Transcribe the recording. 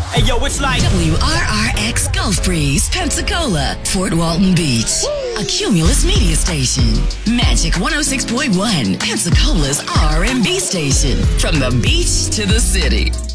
Hey, yo, it's like WRRX Gulf Breeze, Pensacola, Fort Walton Beach. A Cumulus media station. Magic 106.1, Pensacola's R&B station. From the beach to the city.